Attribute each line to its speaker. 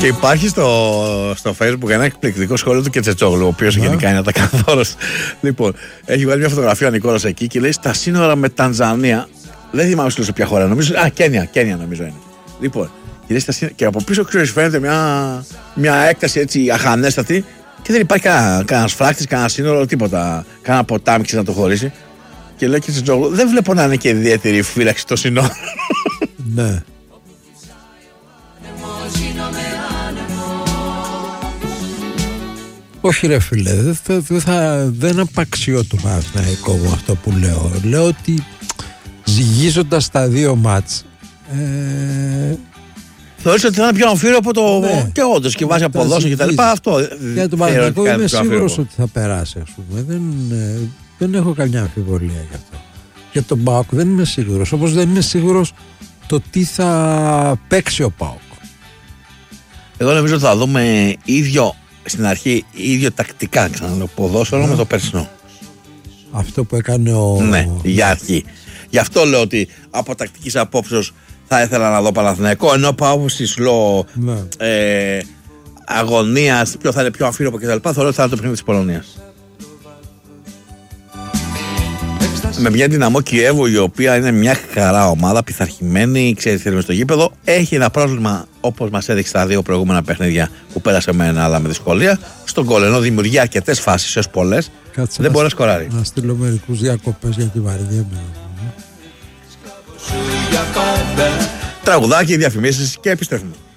Speaker 1: Και υπάρχει στο Facebook ένα εκπληκτικό σχόλιο του Κετσετσόγλου, ο οποίος γενικά είναι ατακαθόρος. Λοιπόν, έχει βγάλει μια φωτογραφία ο Νικόλας εκεί και λέει στα σύνορα με Τανζανία. Δεν θυμάμαι σε ποια χώρα, νομίζω. Κένια νομίζω είναι. Λοιπόν, και από πίσω ξέρεις φαίνεται μια έκταση έτσι αχανέστατη και δεν υπάρχει κανένας φράκτης, κανένα σύνορο, τίποτα. Κανένα ποτάμι να το χωρίσει. Και λέει και Κετσετσόγλου, δεν βλέπω να είναι και ιδιαίτερη φύλαξη το σύνορο.
Speaker 2: Ναι. Όχι ρε φίλε, δεν απαξιώ το Παναθηναϊκό μου αυτό που λέω. Λέω ότι ζυγίζοντας τα δύο μάτς
Speaker 1: θεωρείς ότι θα είναι πιο αμφίρο από το. Ναι. Και όντως και βάζει αποδόσεις και τα λοιπά. Αυτό.
Speaker 2: Για τον Παναθηναϊκό είμαι σίγουρος ότι θα περάσει, ας πούμε. Δεν έχω καμιά αμφιβολία γι' αυτό. Για τον ΠΑΟΚ δεν είμαι σίγουρος. Όπως δεν είμαι σίγουρος το τι θα παίξει ο ΠΑΟΚ. Εγώ
Speaker 1: νομίζω ότι θα δούμε στην αρχή ίδιο τακτικά ξαναλέω ποδόσφαιρο με το περσινό.
Speaker 2: Αυτό που έκανε ο.
Speaker 1: Ναι, για αρχή. Γι' αυτό λέω ότι από τακτικής απόψεως θα ήθελα να δω Παναθηναϊκό, ενώ πάω από στισλό αγωνίας, ποιο θα είναι πιο αμφίροπο κτλ. Θεωρώ ότι θα είναι το παιχνίδι της Πολωνίας. Με μια Δυναμό Κιέβου, η οποία είναι μια χαρά ομάδα, πειθαρχημένη, ξέρει, θέλει στο γήπεδο. Έχει ένα πρόβλημα, όπως μας έδειξε τα δύο προηγούμενα παιχνίδια που πέρασε με ένα, αλλά με δυσκολία. Στον γκολ, ενώ δημιουργεί αρκετές φάσεις, έως πολλές, δεν μπορεί να σκοράρει.
Speaker 2: Να στείλω μερικούς διακοπές για τη βαρδιά.
Speaker 1: Τραγουδάκι, διαφημίσεις και επιστρέφουμε.